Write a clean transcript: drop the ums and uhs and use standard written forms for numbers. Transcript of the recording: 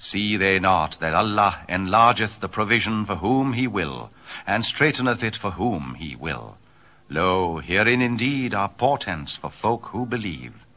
See they not that Allah enlargeth the provision for whom he will, and straiteneth it for whom he will? Lo, herein indeed are portents for folk who believe.